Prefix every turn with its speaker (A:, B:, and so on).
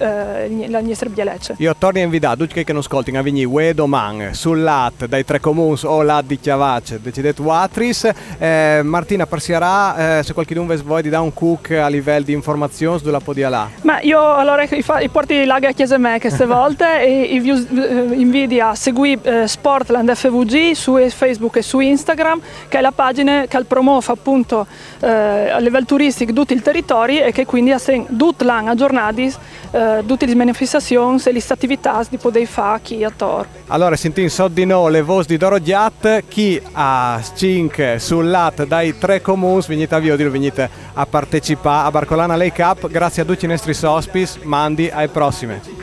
A: la nostra bialecce.
B: Io torno a invitare tutti che non ascoltano a venire domani sul lat dai tre comuni o lat di Chiavace, decidete Watris. Martina, partirà se qualcuno vuole di dare un cook a livello di informazioni sulla podia là.
A: Ma io allora i porti laga a chiesa me queste volte e vi invito a seguire Sportland FVG su Facebook e su Instagram, che è la pagina che promuove appunto a livello turistico tutto il territorio e che quindi ha tutto l'anno aggiornati tutte le manifestazioni e le attività di poter fare chi a Tor.
B: Allora sentite so di no le voci di Dorodiat, chi ha 5 sul lat dai tre comuni venite a partecipare a Barcolana Lake Cup. Grazie a tutti i nostri ospiti, mandi alle prossime.